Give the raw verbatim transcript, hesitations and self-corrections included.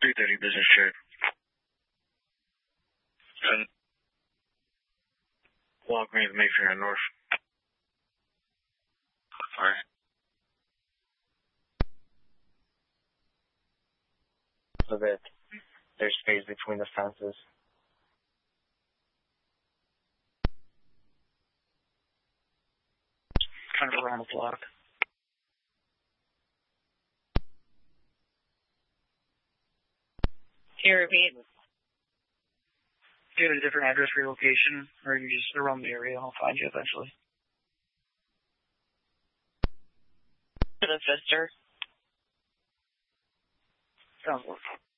three thirty business shared. And Walgreens, Mayfair, and North. Sorry. So that there's space between the fences. Kind of around the block. Can you repeat? Do you have a different address for your location, or are you just around the area? I'll find you eventually. To the sister. Sounds good.